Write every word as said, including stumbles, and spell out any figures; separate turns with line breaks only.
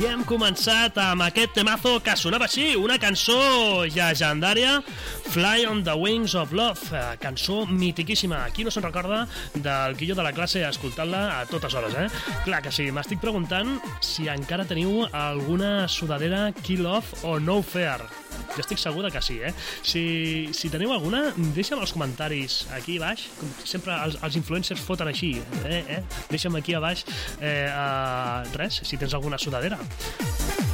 I hem començat amb aquest temazo que sonava així, una cançó llegendària, Fly on the Wings of Love, cançó mitiquíssima. Qui no se'n recorda del Quillo de la classe escoltant-la a totes hores, eh? Clar que sí, m'estic preguntant si encara teniu alguna sudadera Kill Off o No Fair. Jo estic segur que sí, eh? Si, si teniu alguna, deixa'm als comentaris aquí a baix, com sempre els, els influencers foten així, eh? eh? Deixa'm aquí a baix eh, uh, res, si tens alguna sudadera.